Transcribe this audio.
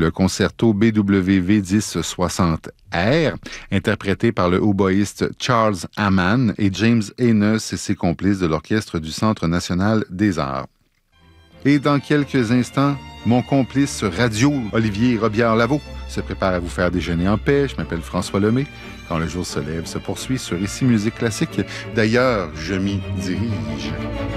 le concerto BWV 1060R, interprété par le hautboïste Charles Hamann et James Haynes et ses complices de l'Orchestre du Centre national des arts. Et dans quelques instants, mon complice radio, Olivier Robillard-Lavaux, se prépare à vous faire déjeuner en paix. Je m'appelle François Lemay. Quand le jour se lève, se poursuit sur Ici Musique Classique. D'ailleurs, je m'y dirige.